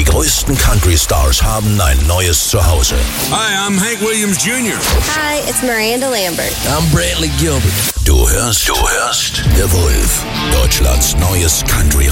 größten Country-Stars haben ein neues Zuhause. Hi, I'm Hank Williams Jr. Hi, it's Miranda Lambert. I'm Brantley Gilbert. Du hörst The Wolf, Deutschlands neues Country